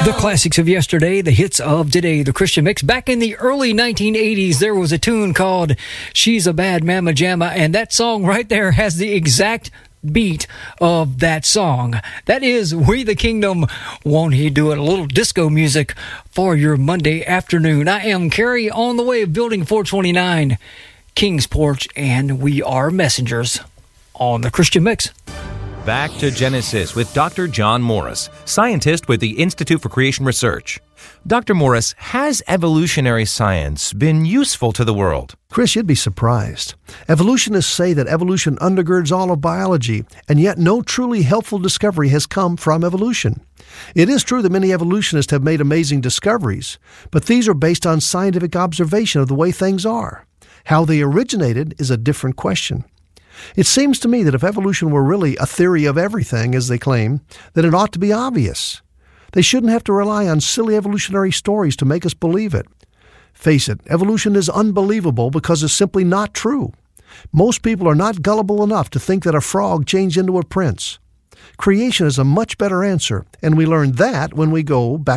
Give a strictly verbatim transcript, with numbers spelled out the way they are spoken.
The classics of yesterday, the hits of today, the Christian Mix. Back in the early nineteen eighties, there was a tune called She's a Bad Mama Jamma, and that song right there has the exact beat of that song. That is We the Kingdom, Won't He Do It? A little disco music for your Monday afternoon. I am Carrie on the way of Building four twenty-nine, King's Porch, and we are messengers on the Christian Mix. Back to Genesis with Doctor John Morris, scientist with the Institute for Creation Research. Doctor Morris, has evolutionary science been useful to the world? Chris, you'd be surprised. Evolutionists say that evolution undergirds all of biology, and yet no truly helpful discovery has come from evolution. It is true that many evolutionists have made amazing discoveries, but these are based on scientific observation of the way things are. How they originated is a different question. It seems to me that if evolution were really a theory of everything, as they claim, then it ought to be obvious. They shouldn't have to rely on silly evolutionary stories to make us believe it. Face it, evolution is unbelievable because it's simply not true. Most people are not gullible enough to think that a frog changed into a prince. Creation is a much better answer, and we learn that when we go back